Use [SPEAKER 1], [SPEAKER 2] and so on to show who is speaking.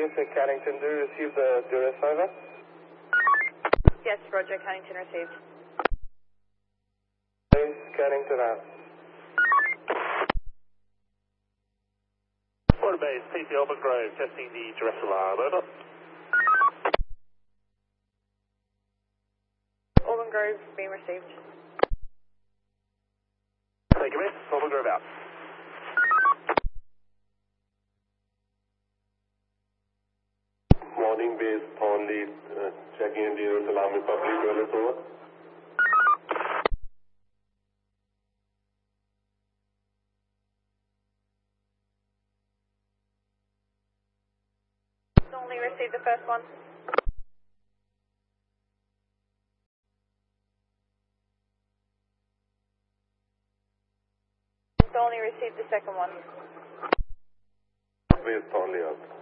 [SPEAKER 1] USA Cannington, do you receive the duress over?
[SPEAKER 2] Yes, Roger, Cannington received.
[SPEAKER 1] Base Cannington out.
[SPEAKER 3] Water Base, PC Auburn Grove, testing the duress alarm, over.
[SPEAKER 2] Auburn Grove being received.
[SPEAKER 3] Thank you, miss. Auburn Grove out.
[SPEAKER 4] Morning base, Thornley, checking in duress alarm with public toilets, over.
[SPEAKER 2] Only received the first one. Only received the second one.
[SPEAKER 4] Base, Thornley out.